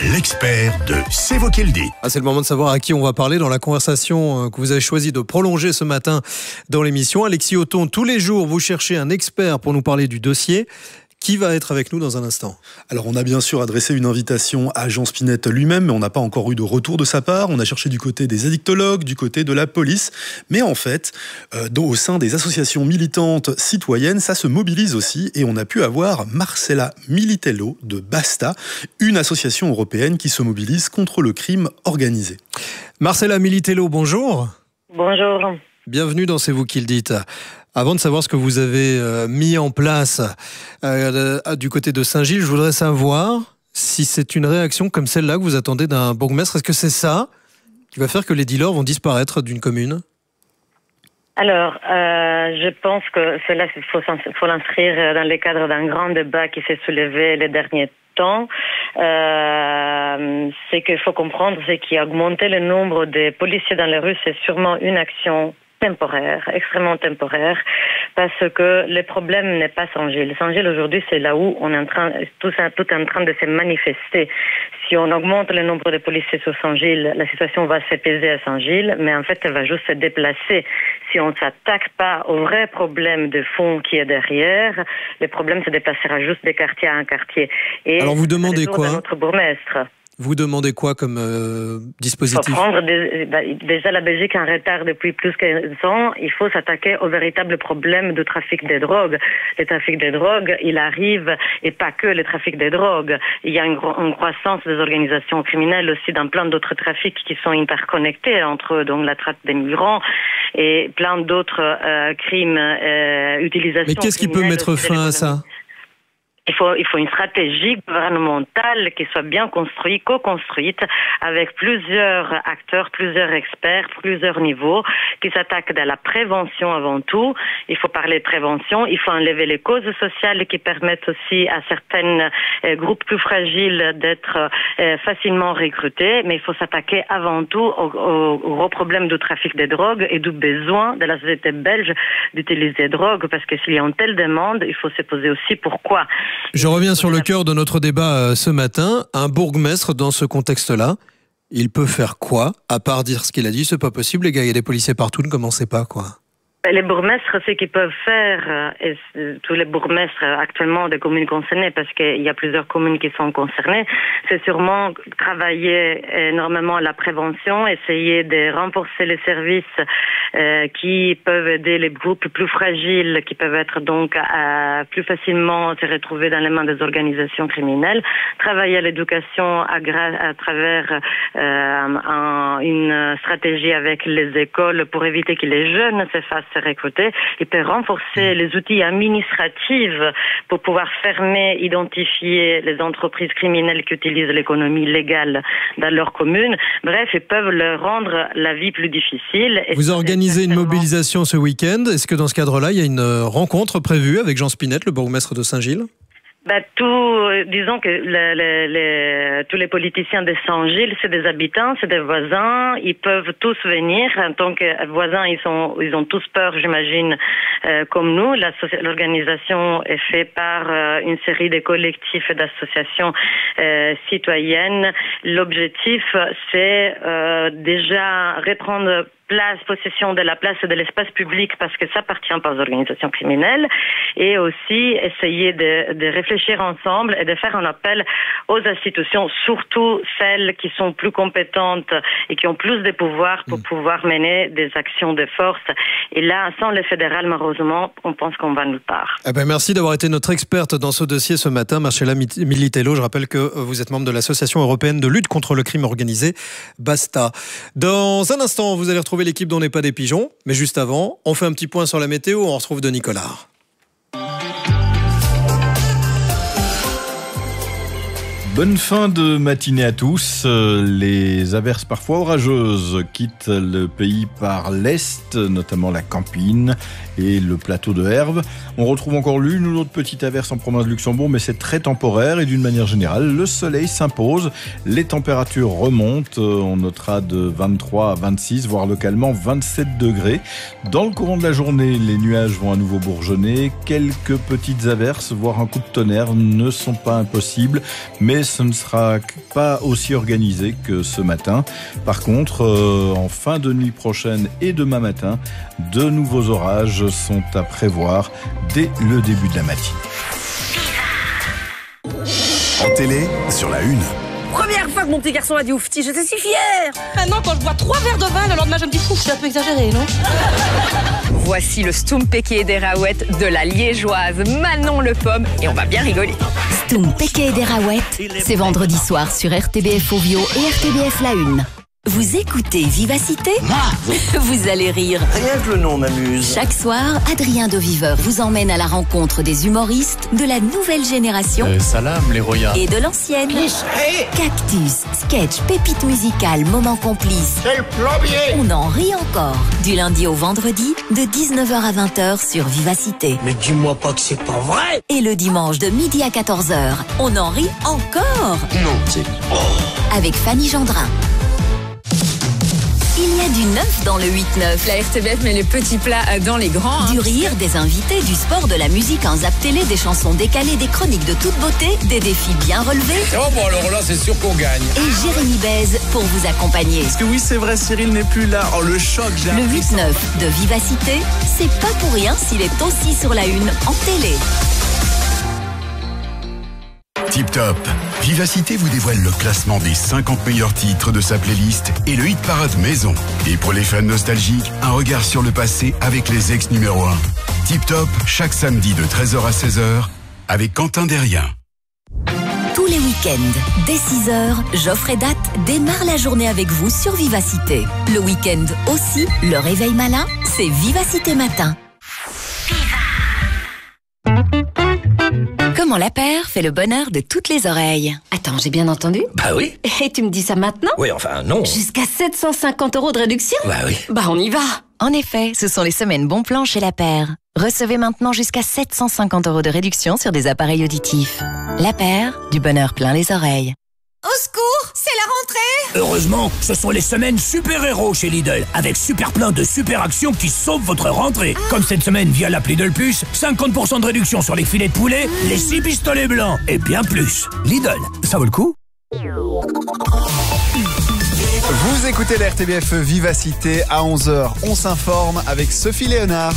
l'expert de C'est vous qui le dites. C'est le moment de savoir à qui on va parler dans la conversation que vous avez choisi de prolonger ce matin dans l'émission. Alexis Othon, tous les jours, vous cherchez un expert pour nous parler du dossier. Qui va être avec nous dans un instant? Alors, on a bien sûr adressé une invitation à Jean Spinette lui-même, mais on n'a pas encore eu de retour de sa part. On a cherché du côté des addictologues, du côté de la police. Mais en fait, au sein des associations militantes citoyennes, ça se mobilise aussi. Et on a pu avoir Marcella Militello de Basta, une association européenne qui se mobilise contre le crime organisé. Marcella Militello, bonjour. Bonjour. Bienvenue dans C'est vous qui le dites. Avant de savoir ce que vous avez mis en place du côté de Saint-Gilles, je voudrais savoir si c'est une réaction comme celle-là que vous attendez d'un bourgmestre. Est-ce que c'est ça qui va faire que les dealers vont disparaître d'une commune? Alors, je pense que cela, il faut l'inscrire dans le cadre d'un grand débat qui s'est soulevé les derniers temps. Ce qu'il faut comprendre, c'est qu'augmenter le nombre de policiers dans les rues, c'est sûrement une action temporaire, extrêmement temporaire, parce que le problème n'est pas Saint-Gilles. Saint-Gilles aujourd'hui, c'est là où on est tout en train de se manifester. Si on augmente le nombre de policiers sur Saint-Gilles, la situation va s'apaiser à Saint-Gilles, mais en fait, elle va juste se déplacer. Si on ne s'attaque pas au vrai problème de fond qui est derrière, le problème se déplacera juste de quartier à un quartier. Et alors vous demandez quoi? Notre bourgmestre. Vous demandez quoi comme dispositif? Il faut prendre déjà la Belgique est en retard depuis plus de 15 ans. Il faut s'attaquer au véritable problème du trafic des drogues. Le trafic des drogues, il arrive, et pas que le trafic des drogues. Il y a une croissance des organisations criminelles aussi dans plein d'autres trafics qui sont interconnectés entre eux, donc la traite des migrants et plein d'autres crimes, utilisation. Mais qu'est-ce qui peut mettre fin à ça? Il faut une stratégie gouvernementale qui soit bien construite, co-construite, avec plusieurs acteurs, plusieurs experts, plusieurs niveaux, qui s'attaquent à la prévention avant tout. Il faut parler de prévention, il faut enlever les causes sociales qui permettent aussi à certains groupes plus fragiles d'être facilement recrutés, mais il faut s'attaquer avant tout au gros problème du trafic des drogues et du besoin de la société belge d'utiliser des drogues, parce que s'il y a une telle demande, il faut se poser aussi pourquoi. Je reviens sur le cœur de notre débat ce matin. Un bourgmestre, dans ce contexte-là, il peut faire quoi? À part dire ce qu'il a dit, c'est pas possible, les gars, il y a des policiers partout, ne commencez pas, quoi. Les bourgmestres, ce qu'ils peuvent faire, et tous les bourgmestres actuellement des communes concernées, parce qu'il y a plusieurs communes qui sont concernées, c'est sûrement travailler énormément la prévention, essayer de renforcer les services qui peuvent aider les groupes plus fragiles, qui peuvent être donc plus facilement se retrouver dans les mains des organisations criminelles, travailler à l'éducation à travers une stratégie avec les écoles pour éviter que les jeunes se fassent recruter, et peut renforcer les outils administratifs pour pouvoir fermer, identifier les entreprises criminelles qui utilisent l'économie légale dans leur commune. Bref, ils peuvent leur rendre la vie plus difficile. Vous organisez une mobilisation ce week-end. Est-ce que dans ce cadre-là, il y a une rencontre prévue avec Jean Spinette, le bourgmestre de Saint-Gilles? Disons que tous les politiciens de Saint-Gilles, c'est des habitants, c'est des voisins, ils peuvent tous venir. En tant que voisins, ils ont tous peur, j'imagine, comme nous. L'organisation est faite par une série de collectifs et d'associations citoyennes. L'objectif, c'est déjà reprendre possession de la place et de l'espace public, parce que ça appartient pas aux organisations criminelles, et aussi essayer de réfléchir ensemble et de faire un appel aux institutions, surtout celles qui sont plus compétentes et qui ont plus de pouvoir pour pouvoir mener des actions de force. Et là, sans le fédéral, malheureusement, on pense qu'on va nulle part. Merci d'avoir été notre experte dans ce dossier ce matin, Marcella Militello. Je rappelle que vous êtes membre de l'Association européenne de lutte contre le crime organisé, Basta. Dans un instant, vous allez retrouver l'équipe dont n'est pas des pigeons, mais juste avant, on fait un petit point sur la météo, on retrouve Denis Collard. Bonne fin de matinée à tous. Les averses parfois orageuses quittent le pays par l'est, notamment la Campine et le plateau de Herve. On retrouve encore l'une ou l'autre petite averse en province de Luxembourg, mais c'est très temporaire et d'une manière générale, le soleil s'impose. Les températures remontent. On notera de 23 à 26, voire localement 27 degrés. Dans le courant de la journée, les nuages vont à nouveau bourgeonner. Quelques petites averses, voire un coup de tonnerre ne sont pas impossibles, mais ce ne sera pas aussi organisé que ce matin. Par contre, en fin de nuit prochaine et demain matin, de nouveaux orages sont à prévoir dès le début de la matinée. En télé, sur la une. Première fois que mon petit garçon a dit oufti, j'étais si fière. Maintenant, quand je bois 3 verres de vin, le lendemain, je me dis ouf, c'est un peu exagéré, non? Voici le Stoum-Péké des Raouettes de la liégeoise Manon Le Pomme et on va bien rigoler. Stoum-Péké des Raouettes, c'est vendredi soir sur RTBF Ovio et RTBF La Une. Vous écoutez Vivacité ? Vous allez rire. Rien que le nom m'amuse. Chaque soir, Adrien Doviveur vous emmène à la rencontre des humoristes de la nouvelle génération Salam les royas. et de l'ancienne. Cactus, sketch, pépites musicales, moments complices. C'est le plombier. On en rit encore. Du lundi au vendredi, de 19h à 20h sur Vivacité. Mais dis-moi pas que c'est pas vrai. Et le dimanche de midi à 14h, on en rit encore. Non, c'est... Avec Fanny Gendrin. Il y a du neuf dans le 8-9. La RTBF met les petits plats dans les grands. Du rire, des invités, du sport, de la musique, un zap télé, des chansons décalées, des chroniques de toute beauté, des défis bien relevés. Oh bon alors là c'est sûr qu'on gagne. Et Jérémy Bèze pour vous accompagner. Parce que oui c'est vrai, Cyril n'est plus là. Oh le choc, j'ai Le appris 8-9 ça. de Vivacité, c'est pas pour rien s'il est aussi sur la une en télé. Tip Top. Vivacité vous dévoile le classement des 50 meilleurs titres de sa playlist et le hit parade maison. Et pour les fans nostalgiques, un regard sur le passé avec les ex numéro 1. Tip Top, chaque samedi de 13h à 16h avec Quentin Derrien. Tous les week-ends, dès 6h, Geoffrey Date démarre la journée avec vous sur Vivacité. Le week-end aussi, le réveil malin, c'est Vivacité Matin. Comment la paire fait le bonheur de toutes les oreilles. Attends, j'ai bien entendu? Bah oui. Et tu me dis ça maintenant? Oui, enfin non. Jusqu'à 750 € de réduction? Bah oui. Bah on y va. En effet, ce sont les semaines bon plan chez La Paire. Recevez maintenant jusqu'à 750 € de réduction sur des appareils auditifs. La Paire, du bonheur plein les oreilles. Au secours, c'est la rentrée! Heureusement, ce sont les semaines super-héros chez Lidl, avec super plein de super actions qui sauvent votre rentrée. Comme cette semaine via l'app Lidl Plus, 50% de réduction sur les filets de poulet, les 6 pistolets blancs et bien plus. Lidl, ça vaut le coup? Vous écoutez la RTBF Vivacité à 11h. On s'informe avec Sophie Léonard.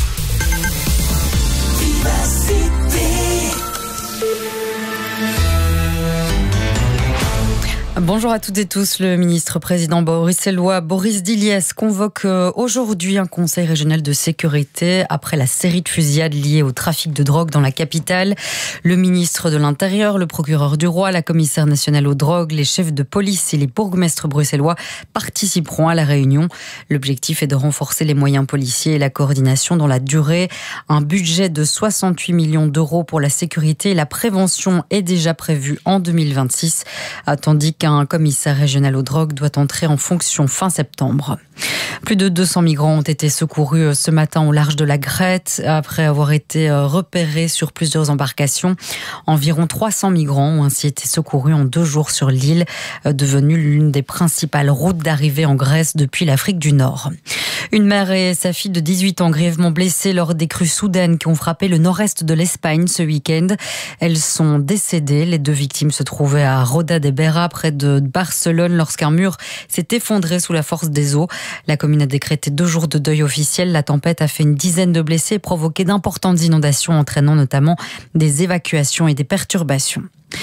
Bonjour à toutes et tous. Le ministre-président bruxellois Boris Diliès convoque aujourd'hui un conseil régional de sécurité après la série de fusillades liées au trafic de drogue dans la capitale. Le ministre de l'Intérieur, le procureur du roi, la commissaire nationale aux drogues, les chefs de police et les bourgmestres bruxellois participeront à la réunion. L'objectif est de renforcer les moyens policiers et la coordination dans la durée. Un budget de 68 millions d'euros pour la sécurité et la prévention est déjà prévu en 2026, tandis qu'un commissaire régional aux drogues doit entrer en fonction fin septembre. Plus de 200 migrants ont été secourus ce matin au large de la Grète après avoir été repérés sur plusieurs embarcations. Environ 300 migrants ont ainsi été secourus en 2 jours sur l'île, devenue l'une des principales routes d'arrivée en Grèce depuis l'Afrique du Nord. Une mère et sa fille de 18 ans grièvement blessées lors des crues soudaines qui ont frappé le nord-est de l'Espagne ce week-end. Elles sont décédées. Les 2 victimes se trouvaient à Roda de Berra, près de Barcelone, lorsqu'un mur s'est effondré sous la force des eaux. La commune a décrété 2 jours de deuil officiel. La tempête a fait une dizaine de blessés et provoqué d'importantes inondations, entraînant notamment des évacuations et des perturbations.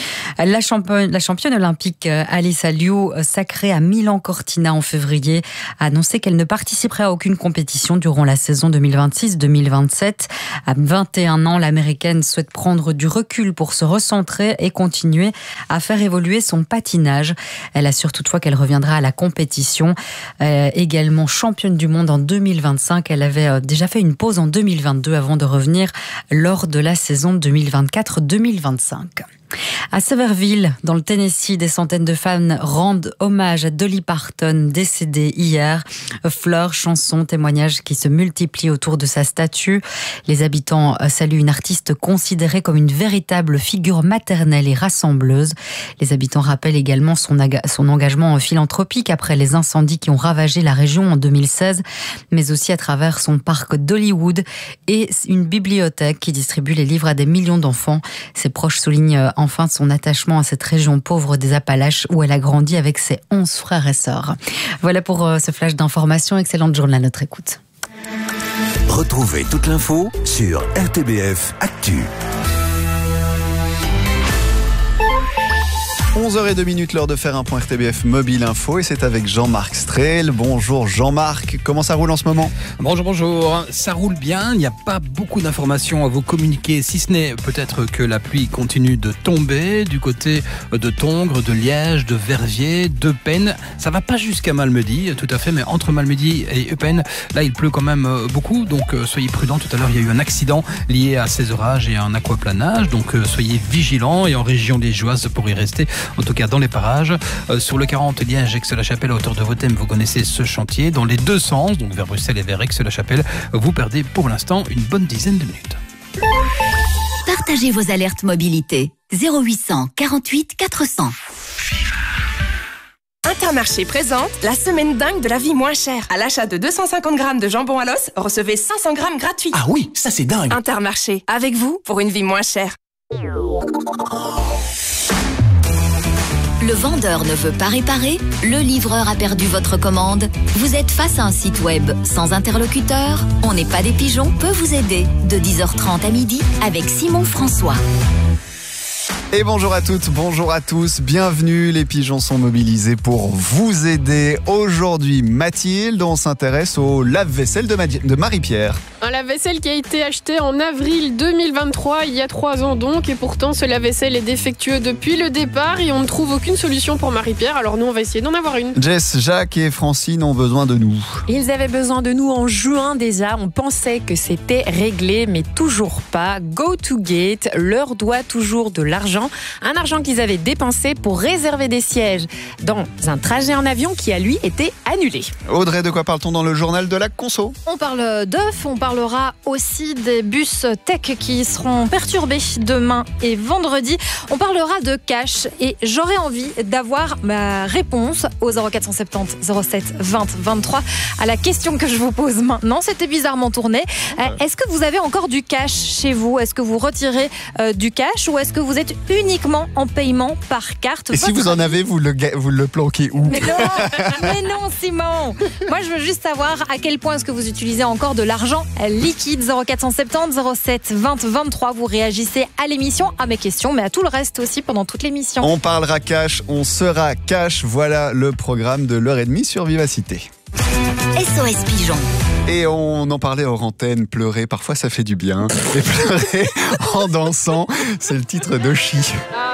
La championne olympique Alyssa Liu, sacrée à Milan-Cortina en février, a annoncé qu'elle ne participerait à aucune compétition durant la saison 2026-2027. À 21 ans, l'américaine souhaite prendre du recul pour se recentrer et continuer à faire évoluer son patinage. Elle assure toutefois qu'elle reviendra à la compétition. Également championne du monde en 2025, elle avait déjà fait une pause en 2022 avant de revenir lors de la saison 2024-2025. À Sevierville, dans le Tennessee, des centaines de fans rendent hommage à Dolly Parton, décédée hier. Fleurs, chansons, témoignages qui se multiplient autour de sa statue. Les habitants saluent une artiste considérée comme une véritable figure maternelle et rassembleuse. Les habitants rappellent également son engagement philanthropique après les incendies qui ont ravagé la région en 2016, mais aussi à travers son parc d'Hollywood et une bibliothèque qui distribue les livres à des millions d'enfants. Ses proches soulignent enfin de son attachement à cette région pauvre des Appalaches où elle a grandi avec ses 11 frères et sœurs. Voilà pour ce flash d'information. Excellente journée à notre écoute. Retrouvez toute l'info sur RTBF Actu. 11h02, l'heure de faire un point RTBF Mobile Info et c'est avec Jean-Marc Strel. Bonjour Jean-Marc, comment ça roule en ce moment ? Bonjour, ça roule bien, il n'y a pas beaucoup d'informations à vous communiquer, si ce n'est peut-être que la pluie continue de tomber du côté de Tongres, de Liège, de Verviers, d'Eupen. Ça va pas jusqu'à Malmedy, tout à fait, mais entre Malmedy et Eupen, là il pleut quand même beaucoup, donc soyez prudents. Tout à l'heure il y a eu un accident lié à ces orages et à un aquaplanage, donc soyez vigilants et en région liégeoise pour y rester. En tout cas dans les parages. Sur le 40 Liège-Aix-la-Chapelle à hauteur de Rotem, vous connaissez ce chantier. Dans les deux sens, donc vers Bruxelles et vers Aix-la-Chapelle, vous perdez pour l'instant une bonne dizaine de minutes. Partagez vos alertes mobilité. 0800 48 400. Intermarché présente la semaine dingue de la vie moins chère. À l'achat de 250 grammes de jambon à l'os, recevez 500 grammes gratuits. Ah oui, ça c'est dingue. Intermarché, avec vous pour une vie moins chère. Le vendeur ne veut pas réparer, le livreur a perdu votre commande. Vous êtes face à un site web sans interlocuteur. On n'est pas des pigeons peut vous aider de 10h30 à midi avec Simon François. Et bonjour à toutes, bonjour à tous, bienvenue, les pigeons sont mobilisés pour vous aider. Aujourd'hui, Mathilde, on s'intéresse au lave-vaisselle de Marie-Pierre. Un lave-vaisselle qui a été acheté en avril 2023, il y a 3 ans donc, et pourtant ce lave-vaisselle est défectueux depuis le départ et on ne trouve aucune solution pour Marie-Pierre, alors nous on va essayer d'en avoir une. Jess, Jacques et Francine ont besoin de nous. Ils avaient besoin de nous en juin déjà, on pensait que c'était réglé, mais toujours pas. GoToGate leur doit toujours de l'argent, un argent qu'ils avaient dépensé pour réserver des sièges dans un trajet en avion qui a lui été annulé. Audrey, de quoi parle-t-on dans le journal de la conso ? On parle d'œufs, on parlera aussi des bus tech qui seront perturbés demain et vendredi. On parlera de cash et j'aurais envie d'avoir ma réponse au 0470 07 20 23 à la question que je vous pose maintenant. C'était bizarrement tourné. Est-ce que vous avez encore du cash chez vous ? Est-ce que vous retirez du cash ou est-ce que vous êtes uniquement en paiement par carte ? Et si vous en avez, vous le planquez où ? Mais non, Simon. Moi, je veux juste savoir à quel point est-ce que vous utilisez encore de l'argent liquide. 0470 07 20 23. Vous réagissez à l'émission, à mes questions, mais à tout le reste aussi pendant toute l'émission. On parlera cash, on sera cash. Voilà le programme de l'heure et demie sur Vivacité. SOS Pigeon. Et on en parlait hors antenne, pleurer, parfois ça fait du bien. Et pleurer en dansant, c'est le titre d'Oshi.